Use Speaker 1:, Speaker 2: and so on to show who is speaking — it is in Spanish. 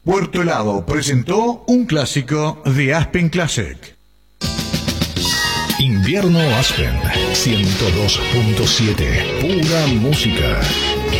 Speaker 1: Puerto Helado presentó un clásico de Aspen Classic.
Speaker 2: Invierno Aspen 102.7, pura música.